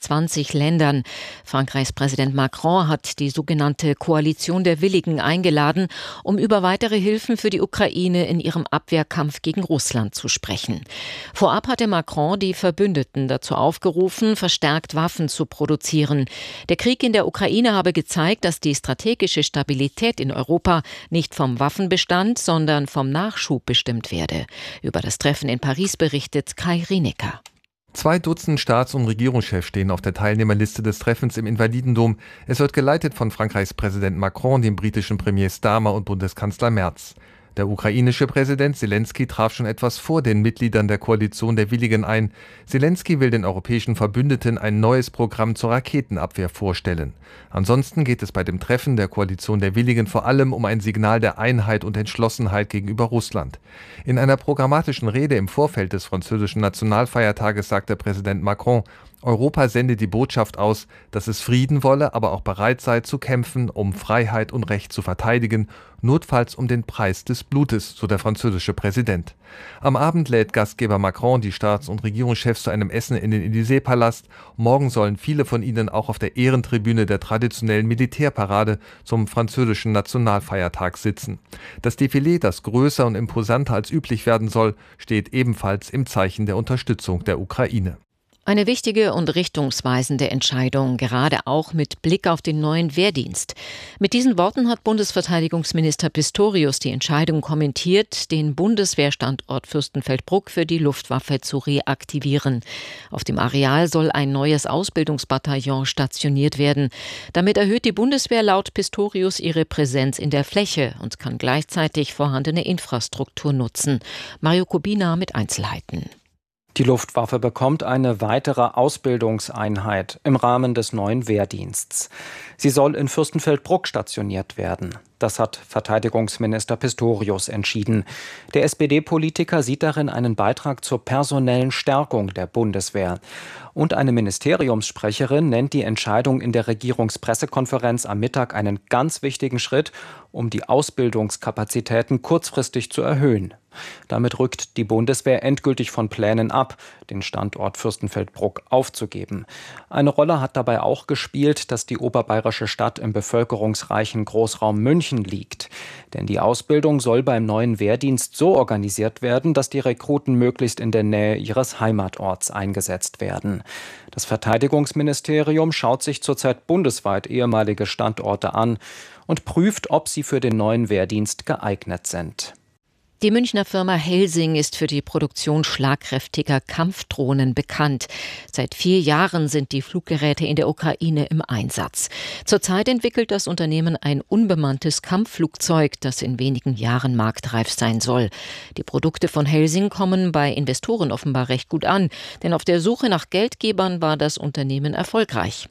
20 Ländern. Frankreichs Präsident Macron hat die sogenannte Koalition der Willigen eingeladen, um über weitere Hilfen für die Ukraine in ihrem Abwehrkampf gegen Russland zu sprechen. Vorab hatte Macron die Verbündeten dazu aufgerufen, verstärkt Waffen zu produzieren. Der Krieg in der Ukraine habe gezeigt, dass die strategische Stabilität in Europa nicht vom Waffenbestand, sondern vom Nachschub bestimmt werde. Über das Treffen in Paris berichtet Kai Rienecker. 2 Dutzend Staats- und Regierungschefs stehen auf der Teilnehmerliste des Treffens im Invalidendom. Es wird geleitet von Frankreichs Präsident Macron, dem britischen Premier Starmer und Bundeskanzler Merz. Der ukrainische Präsident Selenskyj traf schon etwas vor den Mitgliedern der Koalition der Willigen ein. Selenskyj will den europäischen Verbündeten ein neues Programm zur Raketenabwehr vorstellen. Ansonsten geht es bei dem Treffen der Koalition der Willigen vor allem um ein Signal der Einheit und Entschlossenheit gegenüber Russland. In einer programmatischen Rede im Vorfeld des französischen Nationalfeiertages sagte Präsident Macron, Europa sende die Botschaft aus, dass es Frieden wolle, aber auch bereit sei zu kämpfen, um Freiheit und Recht zu verteidigen, notfalls um den Preis des Blutes, so der französische Präsident. Am Abend lädt Gastgeber Macron die Staats- und Regierungschefs zu einem Essen in den Élysée-Palast. Morgen sollen viele von ihnen auch auf der Ehrentribüne der traditionellen Militärparade zum französischen Nationalfeiertag sitzen. Das Defilé, das größer und imposanter als üblich werden soll, steht ebenfalls im Zeichen der Unterstützung der Ukraine. Eine wichtige und richtungsweisende Entscheidung, gerade auch mit Blick auf den neuen Wehrdienst. Mit diesen Worten hat Bundesverteidigungsminister Pistorius die Entscheidung kommentiert, den Bundeswehrstandort Fürstenfeldbruck für die Luftwaffe zu reaktivieren. Auf dem Areal soll ein neues Ausbildungsbataillon stationiert werden. Damit erhöht die Bundeswehr laut Pistorius ihre Präsenz in der Fläche und kann gleichzeitig vorhandene Infrastruktur nutzen. Mario Kubina mit Einzelheiten. Die Luftwaffe bekommt eine weitere Ausbildungseinheit im Rahmen des neuen Wehrdienstes. Sie soll in Fürstenfeldbruck stationiert werden. Das hat Verteidigungsminister Pistorius entschieden. Der SPD-Politiker sieht darin einen Beitrag zur personellen Stärkung der Bundeswehr. Und eine Ministeriumssprecherin nennt die Entscheidung in der Regierungspressekonferenz am Mittag einen ganz wichtigen Schritt, um die Ausbildungskapazitäten kurzfristig zu erhöhen. Damit rückt die Bundeswehr endgültig von Plänen ab, den Standort Fürstenfeldbruck aufzugeben. Eine Rolle hat dabei auch gespielt, dass die oberbayerische Stadt im bevölkerungsreichen Großraum München liegt. Denn die Ausbildung soll beim neuen Wehrdienst so organisiert werden, dass die Rekruten möglichst in der Nähe ihres Heimatorts eingesetzt werden. Das Verteidigungsministerium schaut sich zurzeit bundesweit ehemalige Standorte an und prüft, ob sie für den neuen Wehrdienst geeignet sind. Die Münchner Firma Helsing ist für die Produktion schlagkräftiger Kampfdrohnen bekannt. Seit 4 Jahren sind die Fluggeräte in der Ukraine im Einsatz. Zurzeit entwickelt das Unternehmen ein unbemanntes Kampfflugzeug, das in wenigen Jahren marktreif sein soll. Die Produkte von Helsing kommen bei Investoren offenbar recht gut an, denn auf der Suche nach Geldgebern war das Unternehmen erfolgreich.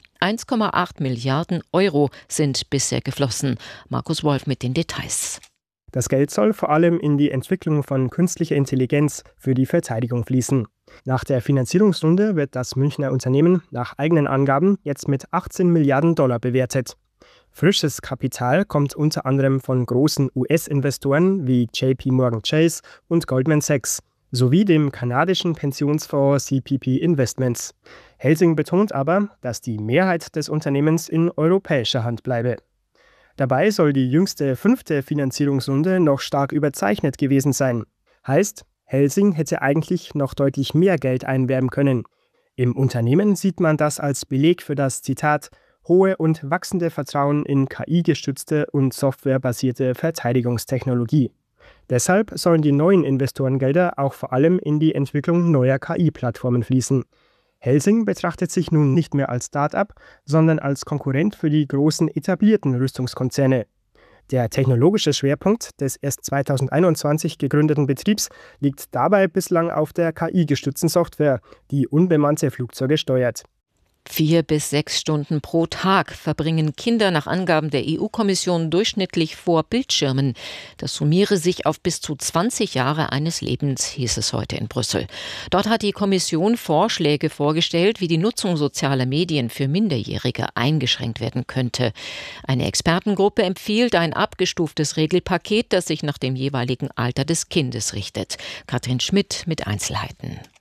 1,8 Milliarden Euro sind bisher geflossen. Markus Wolf mit den Details. Das Geld soll vor allem in die Entwicklung von künstlicher Intelligenz für die Verteidigung fließen. Nach der Finanzierungsrunde wird das Münchner Unternehmen nach eigenen Angaben jetzt mit 18 Milliarden Dollar bewertet. Frisches Kapital kommt unter anderem von großen US-Investoren wie JP Morgan Chase und Goldman Sachs sowie dem kanadischen Pensionsfonds CPP Investments. Helsing betont aber, dass die Mehrheit des Unternehmens in europäischer Hand bleibe. Dabei soll die jüngste 5. Finanzierungsrunde noch stark überzeichnet gewesen sein. Heißt, Helsing hätte eigentlich noch deutlich mehr Geld einwerben können. Im Unternehmen sieht man das als Beleg für das, Zitat, hohe und wachsende Vertrauen in KI-gestützte und softwarebasierte Verteidigungstechnologie. Deshalb sollen die neuen Investorengelder auch vor allem in die Entwicklung neuer KI-Plattformen fließen. Helsing betrachtet sich nun nicht mehr als Start-up, sondern als Konkurrent für die großen etablierten Rüstungskonzerne. Der technologische Schwerpunkt des erst 2021 gegründeten Betriebs liegt dabei bislang auf der KI-gestützten Software, die unbemannte Flugzeuge steuert. 4 bis 6 Stunden pro Tag verbringen Kinder nach Angaben der EU-Kommission durchschnittlich vor Bildschirmen. Das summiere sich auf bis zu 20 Jahre eines Lebens, hieß es heute in Brüssel. Dort hat die Kommission Vorschläge vorgestellt, wie die Nutzung sozialer Medien für Minderjährige eingeschränkt werden könnte. Eine Expertengruppe empfiehlt ein abgestuftes Regelpaket, das sich nach dem jeweiligen Alter des Kindes richtet. Katrin Schmidt mit Einzelheiten.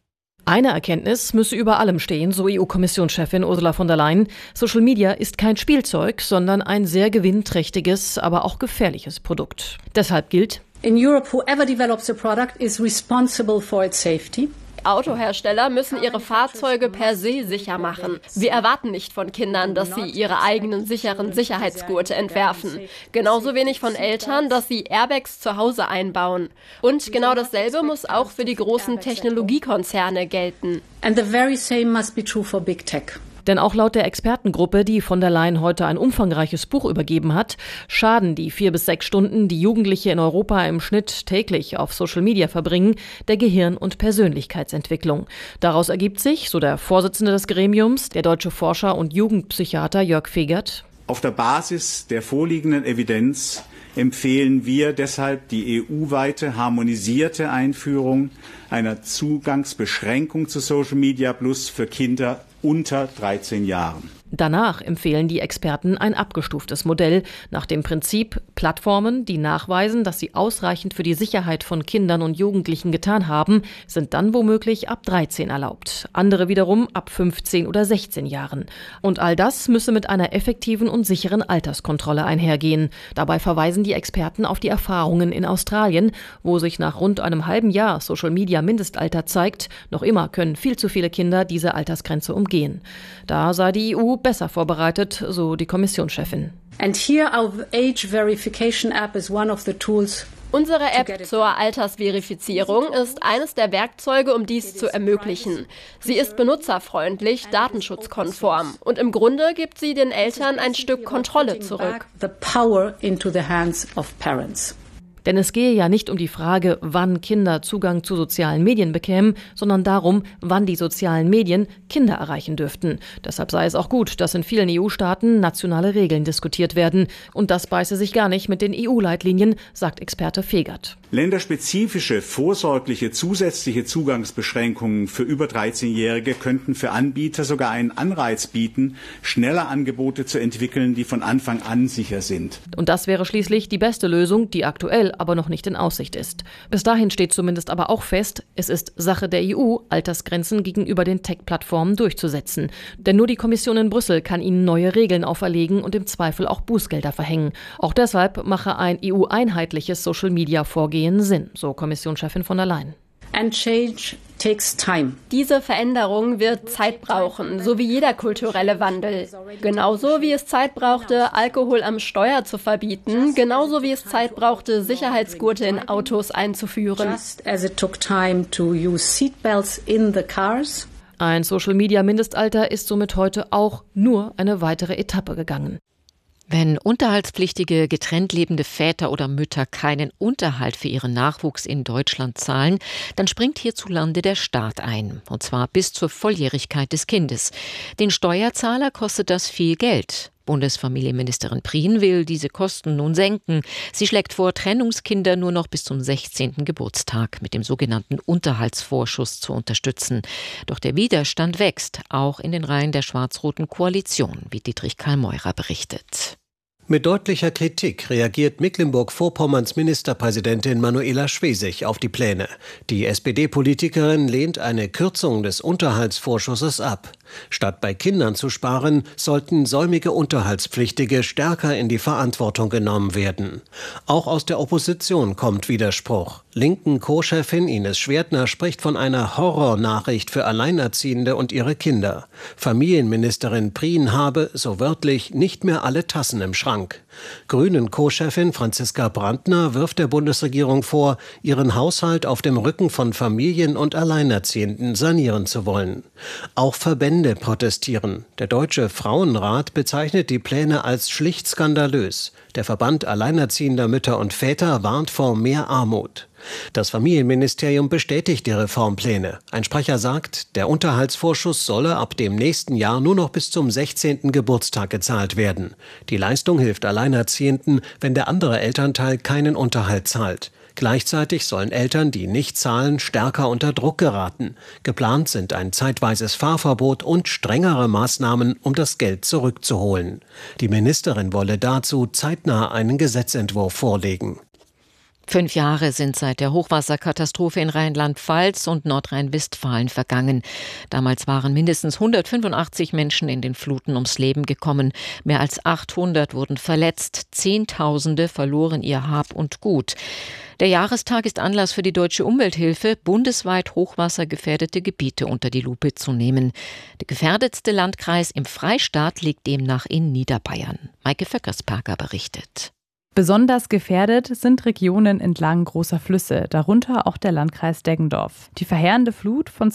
Eine Erkenntnis müsse über allem stehen, so EU-Kommissionschefin Ursula von der Leyen. Social Media ist kein Spielzeug, sondern ein sehr gewinnträchtiges, aber auch gefährliches Produkt. Deshalb gilt: In Europe, whoever develops a product is responsible for its safety. Autohersteller müssen ihre Fahrzeuge per se sicher machen. Wir erwarten nicht von Kindern, dass sie ihre eigenen sicheren Sicherheitsgurte entwerfen. Genauso wenig von Eltern, dass sie Airbags zu Hause einbauen. Und genau dasselbe muss auch für die großen Technologiekonzerne gelten. And the very same must be true for big tech. Denn auch laut der Expertengruppe, die von der Leyen heute ein umfangreiches Buch übergeben hat, schaden die 4 bis 6 Stunden, die Jugendliche in Europa im Schnitt täglich auf Social Media verbringen, der Gehirn- und Persönlichkeitsentwicklung. Daraus ergibt sich, so der Vorsitzende des Gremiums, der deutsche Forscher und Jugendpsychiater Jörg Fegert: Auf der Basis der vorliegenden Evidenz empfehlen wir deshalb die EU-weite harmonisierte Einführung einer Zugangsbeschränkung zu Social Media Plus für Kinder unter 13 Jahren. Danach empfehlen die Experten ein abgestuftes Modell nach dem Prinzip: Plattformen, die nachweisen, dass sie ausreichend für die Sicherheit von Kindern und Jugendlichen getan haben, sind dann womöglich ab 13 erlaubt. Andere wiederum ab 15 oder 16 Jahren. Und all das müsse mit einer effektiven und sicheren Alterskontrolle einhergehen. Dabei verweisen die Experten auf die Erfahrungen in Australien, wo sich nach rund einem halben Jahr Social-Media-Mindestalter zeigt, noch immer können viel zu viele Kinder diese Altersgrenze umgehen. Da sei die EU besser vorbereitet, so die Kommissionschefin. And here our age verification app is one of the tools. Unsere App zur Altersverifizierung ist eines der Werkzeuge, um dies zu ermöglichen. Sie ist benutzerfreundlich, datenschutzkonform und im Grunde gibt sie den Eltern ein Stück Kontrolle zurück. The power into the hands of parents. Denn es gehe ja nicht um die Frage, wann Kinder Zugang zu sozialen Medien bekämen, sondern darum, wann die sozialen Medien Kinder erreichen dürften. Deshalb sei es auch gut, dass in vielen EU-Staaten nationale Regeln diskutiert werden. Und das beiße sich gar nicht mit den EU-Leitlinien, sagt Experte Fegert. Länderspezifische, vorsorgliche, zusätzliche Zugangsbeschränkungen für über 13-Jährige könnten für Anbieter sogar einen Anreiz bieten, schneller Angebote zu entwickeln, die von Anfang an sicher sind. Und das wäre schließlich die beste Lösung, die aktuell aber noch nicht in Aussicht ist. Bis dahin steht zumindest aber auch fest, es ist Sache der EU, Altersgrenzen gegenüber den Tech-Plattformen durchzusetzen. Denn nur die Kommission in Brüssel kann ihnen neue Regeln auferlegen und im Zweifel auch Bußgelder verhängen. Auch deshalb mache ein EU-einheitliches Social-Media-Vorgehen Sinn, so Kommissionschefin von der Leyen. And change takes time. Diese Veränderung wird Zeit brauchen, so wie jeder kulturelle Wandel. Genauso wie es Zeit brauchte, Alkohol am Steuer zu verbieten, genauso wie es Zeit brauchte, Sicherheitsgurte in Autos einzuführen. Just as it took time to use seatbelts in the cars. Ein Social-Media-Mindestalter ist somit heute auch nur eine weitere Etappe gegangen. Wenn unterhaltspflichtige, getrennt lebende Väter oder Mütter keinen Unterhalt für ihren Nachwuchs in Deutschland zahlen, dann springt hierzulande der Staat ein. Und zwar bis zur Volljährigkeit des Kindes. Den Steuerzahler kostet das viel Geld. Bundesfamilienministerin Prien will diese Kosten nun senken. Sie schlägt vor, Trennungskinder nur noch bis zum 16. Geburtstag mit dem sogenannten Unterhaltsvorschuss zu unterstützen. Doch der Widerstand wächst, auch in den Reihen der schwarz-roten Koalition, wie Dietrich Karl-Meurer berichtet. Mit deutlicher Kritik reagiert Mecklenburg-Vorpommerns Ministerpräsidentin Manuela Schwesig auf die Pläne. Die SPD-Politikerin lehnt eine Kürzung des Unterhaltsvorschusses ab. Statt bei Kindern zu sparen, sollten säumige Unterhaltspflichtige stärker in die Verantwortung genommen werden. Auch aus der Opposition kommt Widerspruch. Linken Co-Chefin Ines Schwertner spricht von einer Horrornachricht für Alleinerziehende und ihre Kinder. Familienministerin Prien habe, so wörtlich, nicht mehr alle Tassen im Schrank. Grünen Co-Chefin Franziska Brandner wirft der Bundesregierung vor, ihren Haushalt auf dem Rücken von Familien und Alleinerziehenden sanieren zu wollen. Auch Verbände protestieren. Der Deutsche Frauenrat bezeichnet die Pläne als schlicht skandalös. Der Verband Alleinerziehender Mütter und Väter warnt vor mehr Armut. Das Familienministerium bestätigt die Reformpläne. Ein Sprecher sagt, der Unterhaltsvorschuss solle ab dem nächsten Jahr nur noch bis zum 16. Geburtstag gezahlt werden. Die Leistung hilft Alleinerziehenden, wenn der andere Elternteil keinen Unterhalt zahlt. Gleichzeitig sollen Eltern, die nicht zahlen, stärker unter Druck geraten. Geplant sind ein zeitweises Fahrverbot und strengere Maßnahmen, um das Geld zurückzuholen. Die Ministerin wolle dazu zeitnah einen Gesetzentwurf vorlegen. 5 Jahre sind seit der Hochwasserkatastrophe in Rheinland-Pfalz und Nordrhein-Westfalen vergangen. Damals waren mindestens 185 Menschen in den Fluten ums Leben gekommen. Mehr als 800 wurden verletzt. Zehntausende verloren ihr Hab und Gut. Der Jahrestag ist Anlass für die Deutsche Umwelthilfe, bundesweit hochwassergefährdete Gebiete unter die Lupe zu nehmen. Der gefährdetste Landkreis im Freistaat liegt demnach in Niederbayern. Maike Vöckersperger berichtet. Besonders gefährdet sind Regionen entlang großer Flüsse, darunter auch der Landkreis Deggendorf. Die verheerende Flut von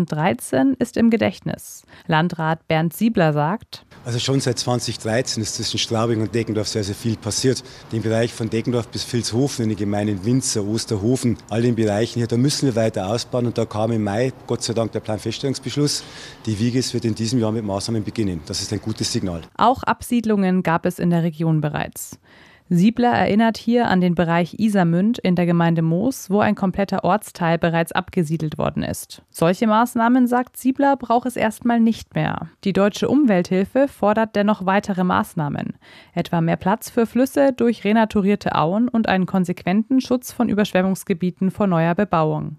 2013 ist im Gedächtnis. Landrat Bernd Siebler sagt: Also schon seit 2013 ist zwischen Straubing und Deggendorf sehr, sehr viel passiert. Den Bereich von Deggendorf bis Vilshofen, in den Gemeinden Winzer, Osterhofen, all den Bereichen hier, da müssen wir weiter ausbauen. Und da kam im Mai, Gott sei Dank, der Planfeststellungsbeschluss. Die Wiges wird in diesem Jahr mit Maßnahmen beginnen. Das ist ein gutes Signal. Auch Absiedlungen gab es in der Region bereits. Siebler erinnert hier an den Bereich Isermünd in der Gemeinde Moos, wo ein kompletter Ortsteil bereits abgesiedelt worden ist. Solche Maßnahmen, sagt Siebler, braucht es erstmal nicht mehr. Die Deutsche Umwelthilfe fordert dennoch weitere Maßnahmen, etwa mehr Platz für Flüsse durch renaturierte Auen und einen konsequenten Schutz von Überschwemmungsgebieten vor neuer Bebauung.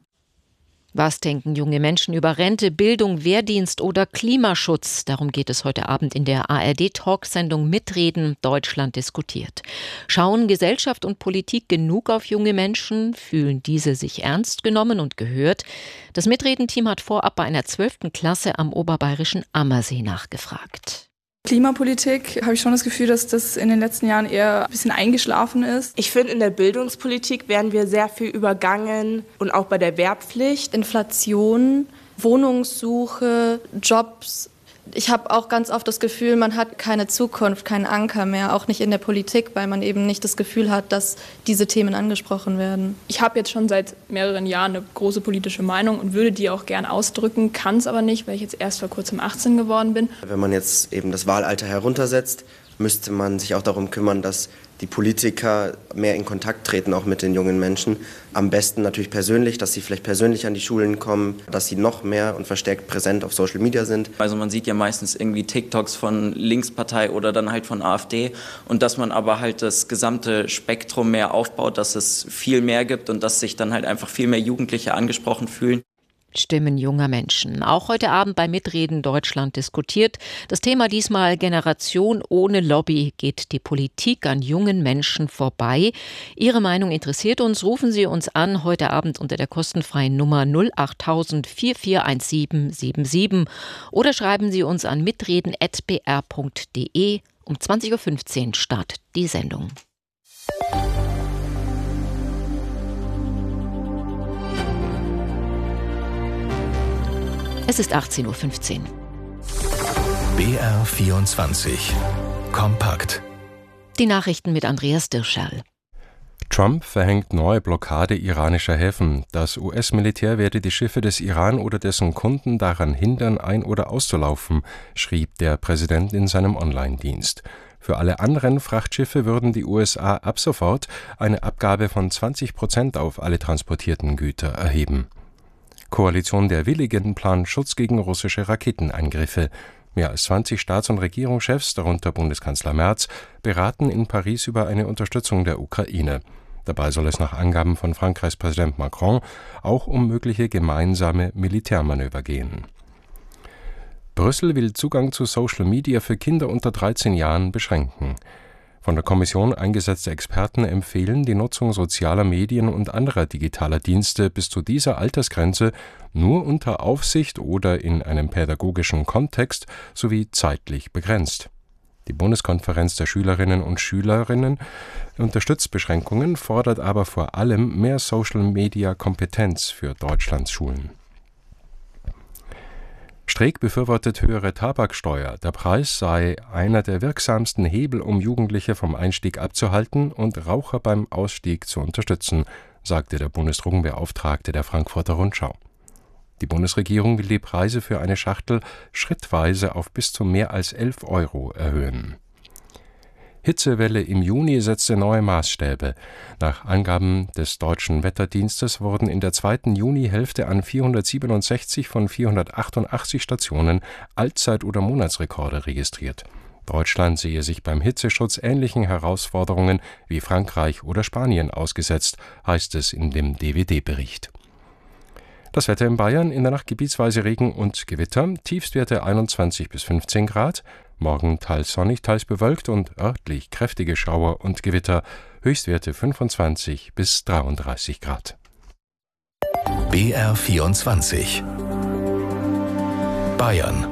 Was denken junge Menschen über Rente, Bildung, Wehrdienst oder Klimaschutz? Darum geht es heute Abend in der ARD-Talksendung Mitreden, Deutschland diskutiert. Schauen Gesellschaft und Politik genug auf junge Menschen? Fühlen diese sich ernst genommen und gehört? Das Mitreden-Team hat vorab bei einer 12. Klasse am oberbayerischen Ammersee nachgefragt. Klimapolitik habe ich schon das Gefühl, dass das in den letzten Jahren eher ein bisschen eingeschlafen ist. Ich finde, in der Bildungspolitik werden wir sehr viel übergangen und auch bei der Wehrpflicht. Inflation, Wohnungssuche, Jobs. Ich habe auch ganz oft das Gefühl, man hat keine Zukunft, keinen Anker mehr, auch nicht in der Politik, weil man eben nicht das Gefühl hat, dass diese Themen angesprochen werden. Ich habe jetzt schon seit mehreren Jahren eine große politische Meinung und würde die auch gern ausdrücken, kann es aber nicht, weil ich jetzt erst vor kurzem 18 geworden bin. Wenn man jetzt eben das Wahlalter heruntersetzt, müsste man sich auch darum kümmern, dass die Politiker mehr in Kontakt treten, auch mit den jungen Menschen. Am besten natürlich persönlich, dass sie vielleicht persönlich an die Schulen kommen, dass sie noch mehr und verstärkt präsent auf Social Media sind. Also man sieht ja meistens irgendwie TikToks von Linkspartei oder dann halt von AfD und dass man aber halt das gesamte Spektrum mehr aufbaut, dass es viel mehr gibt und dass sich dann halt einfach viel mehr Jugendliche angesprochen fühlen. Stimmen junger Menschen. Auch heute Abend bei Mitreden Deutschland diskutiert. Das Thema diesmal Generation ohne Lobby. Geht die Politik an jungen Menschen vorbei? Ihre Meinung interessiert uns. Rufen Sie uns an heute Abend unter der kostenfreien Nummer 08000 441777 oder schreiben Sie uns an mitreden@br.de. Um 20.15 Uhr startet die Sendung. Es ist 18.15 Uhr. BR24 Kompakt. Die Nachrichten mit Andreas Dirscherl. Trump verhängt neue Blockade iranischer Häfen. Das US-Militär werde die Schiffe des Iran oder dessen Kunden daran hindern, ein- oder auszulaufen, schrieb der Präsident in seinem Online-Dienst. Für alle anderen Frachtschiffe würden die USA ab sofort eine Abgabe von 20% auf alle transportierten Güter erheben. Koalition der Willigen plant Schutz gegen russische Raketenangriffe. Mehr als 20 Staats- und Regierungschefs, darunter Bundeskanzler Merz, beraten in Paris über eine Unterstützung der Ukraine. Dabei soll es nach Angaben von Frankreichs Präsident Macron auch um mögliche gemeinsame Militärmanöver gehen. Brüssel will Zugang zu Social Media für Kinder unter 13 Jahren beschränken. Von der Kommission eingesetzte Experten empfehlen die Nutzung sozialer Medien und anderer digitaler Dienste bis zu dieser Altersgrenze nur unter Aufsicht oder in einem pädagogischen Kontext sowie zeitlich begrenzt. Die Bundeskonferenz der Schülerinnen und Schüler unterstützt Beschränkungen, fordert aber vor allem mehr Social-Media-Kompetenz für Deutschlands Schulen. Streeck befürwortet höhere Tabaksteuer. Der Preis sei einer der wirksamsten Hebel, um Jugendliche vom Einstieg abzuhalten und Raucher beim Ausstieg zu unterstützen, sagte der Bundesdrogenbeauftragte der Frankfurter Rundschau. Die Bundesregierung will die Preise für eine Schachtel schrittweise auf bis zu mehr als 11 € erhöhen. Hitzewelle im Juni setzte neue Maßstäbe. Nach Angaben des Deutschen Wetterdienstes wurden in der zweiten Junihälfte an 467 von 488 Stationen Allzeit- oder Monatsrekorde registriert. Deutschland sehe sich beim Hitzeschutz ähnlichen Herausforderungen wie Frankreich oder Spanien ausgesetzt, heißt es in dem DWD-Bericht. Das Wetter in Bayern: in der Nacht gebietsweise Regen und Gewitter, Tiefstwerte 21 bis 15 Grad, morgen teils sonnig, teils bewölkt und örtlich kräftige Schauer und Gewitter, Höchstwerte 25 bis 33 Grad. BR24 Bayern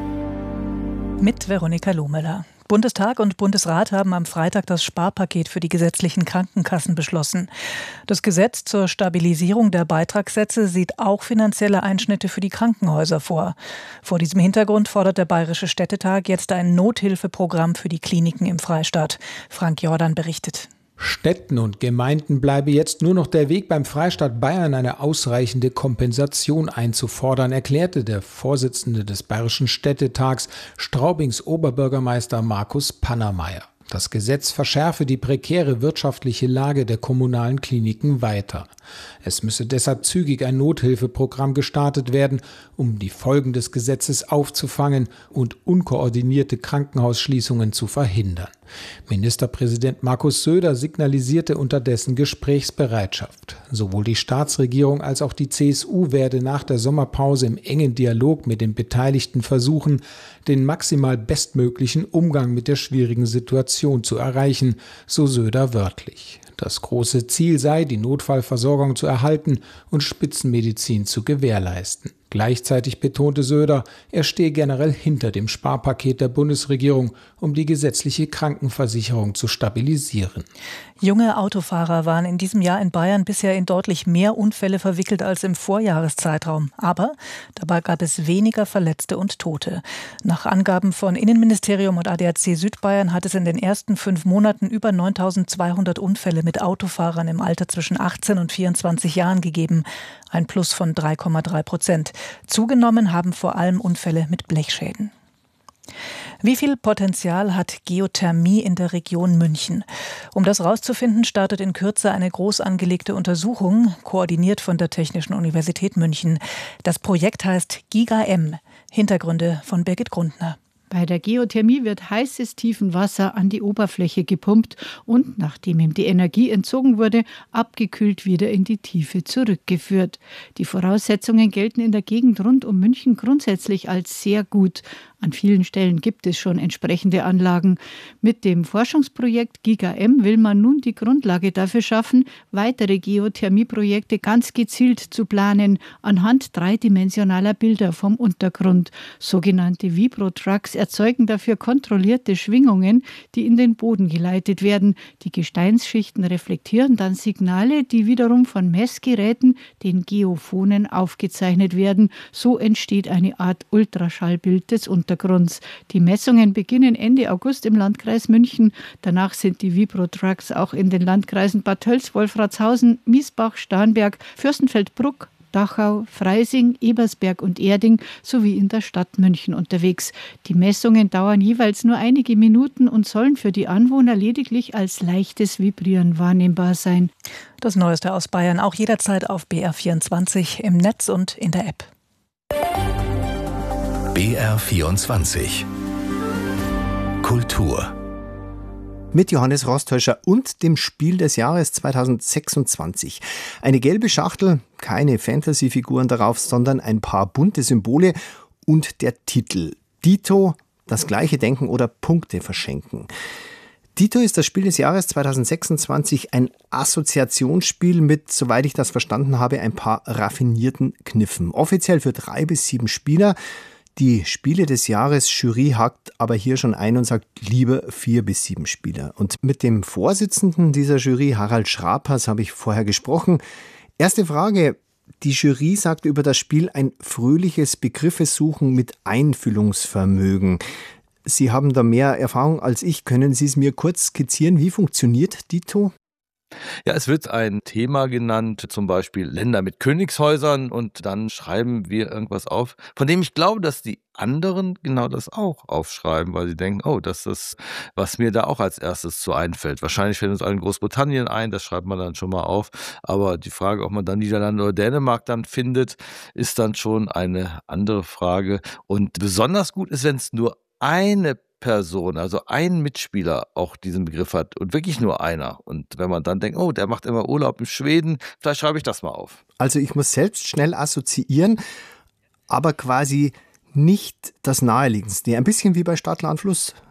mit Veronika Lohmüller. Bundestag und Bundesrat haben am Freitag das Sparpaket für die gesetzlichen Krankenkassen beschlossen. Das Gesetz zur Stabilisierung der Beitragssätze sieht auch finanzielle Einschnitte für die Krankenhäuser vor. Vor diesem Hintergrund fordert der Bayerische Städtetag jetzt ein Nothilfeprogramm für die Kliniken im Freistaat. Frank Jordan berichtet. Städten und Gemeinden bleibe jetzt nur noch der Weg, beim Freistaat Bayern eine ausreichende Kompensation einzufordern, erklärte der Vorsitzende des Bayerischen Städtetags, Straubings Oberbürgermeister Markus Pannermeier. Das Gesetz verschärfe die prekäre wirtschaftliche Lage der kommunalen Kliniken weiter. Es müsse deshalb zügig ein Nothilfeprogramm gestartet werden, um die Folgen des Gesetzes aufzufangen und unkoordinierte Krankenhausschließungen zu verhindern. Ministerpräsident Markus Söder signalisierte unterdessen Gesprächsbereitschaft. Sowohl die Staatsregierung als auch die CSU werde nach der Sommerpause im engen Dialog mit den Beteiligten versuchen, den maximal bestmöglichen Umgang mit der schwierigen Situation zu erreichen, so Söder wörtlich. Das große Ziel sei, die Notfallversorgung zu erhalten und Spitzenmedizin zu gewährleisten. Gleichzeitig betonte Söder, er stehe generell hinter dem Sparpaket der Bundesregierung, um die gesetzliche Krankenversicherung zu stabilisieren. Junge Autofahrer waren in diesem Jahr in Bayern bisher in deutlich mehr Unfälle verwickelt als im Vorjahreszeitraum. Aber dabei gab es weniger Verletzte und Tote. Nach Angaben von Innenministerium und ADAC Südbayern hat es in den ersten 5 Monaten über 9.200 Unfälle mit Autofahrern im Alter zwischen 18 und 24 Jahren gegeben. Ein Plus von 3,3%. Zugenommen haben vor allem Unfälle mit Blechschäden. Wie viel Potenzial hat Geothermie in der Region München? Um das herauszufinden, startet in Kürze eine groß angelegte Untersuchung, koordiniert von der Technischen Universität München. Das Projekt heißt GigaM. Hintergründe von Birgit Grundner. Bei der Geothermie wird heißes Tiefenwasser an die Oberfläche gepumpt und, nachdem ihm die Energie entzogen wurde, abgekühlt wieder in die Tiefe zurückgeführt. Die Voraussetzungen gelten in der Gegend rund um München grundsätzlich als sehr gut. An vielen Stellen gibt es schon entsprechende Anlagen. Mit dem Forschungsprojekt GigaM will man nun die Grundlage dafür schaffen, weitere Geothermieprojekte ganz gezielt zu planen, anhand dreidimensionaler Bilder vom Untergrund. Sogenannte Vibrotrucks erzeugen dafür kontrollierte Schwingungen, die in den Boden geleitet werden. Die Gesteinsschichten reflektieren dann Signale, die wiederum von Messgeräten, den Geophonen, aufgezeichnet werden. So entsteht eine Art Ultraschallbild des Untergrunds. Die Messungen beginnen Ende August im Landkreis München. Danach sind die Vibrotrucks auch in den Landkreisen Bad Tölz, Wolfratshausen, Miesbach, Starnberg, Fürstenfeldbruck, Dachau, Freising, Ebersberg und Erding sowie in der Stadt München unterwegs. Die Messungen dauern jeweils nur einige Minuten und sollen für die Anwohner lediglich als leichtes Vibrieren wahrnehmbar sein. Das Neueste aus Bayern auch jederzeit auf BR24 im Netz und in der App. BR24 Kultur mit Johannes Rostäuscher und dem Spiel des Jahres 2026. Eine gelbe Schachtel, keine Fantasy-Figuren darauf, sondern ein paar bunte Symbole und der Titel Dito, das gleiche denken oder Punkte verschenken. Dito ist das Spiel des Jahres 2026, ein Assoziationsspiel mit, soweit ich das verstanden habe, ein paar raffinierten Kniffen. Offiziell für 3 bis 7 Spieler. Die Spiele des Jahres Jury hakt aber hier schon ein und sagt lieber 4 bis 7 Spieler. Und mit dem Vorsitzenden dieser Jury, Harald Schrapers, habe ich vorher gesprochen. Erste Frage. Die Jury sagt über das Spiel ein fröhliches Begriffesuchen mit Einfühlungsvermögen. Sie haben da mehr Erfahrung als ich. Können Sie es mir kurz skizzieren? Wie funktioniert Dito? Ja, es wird ein Thema genannt, zum Beispiel Länder mit Königshäusern, und dann schreiben wir irgendwas auf, von dem ich glaube, dass die anderen genau das auch aufschreiben, weil sie denken, oh, das ist, was mir da auch als erstes so einfällt. Wahrscheinlich fällt uns allen Großbritannien ein, das schreibt man dann schon mal auf, aber die Frage, ob man dann Niederlande oder Dänemark dann findet, ist dann schon eine andere Frage. Und besonders gut ist, wenn es nur eine Person, also ein Mitspieler auch diesen Begriff hat und wirklich nur einer. Und wenn man dann denkt, oh, der macht immer Urlaub in Schweden, vielleicht schreibe ich das mal auf. Also ich muss selbst schnell assoziieren, aber quasi nicht das Naheliegendste. Ein bisschen wie bei Stadt, Land, Fluss.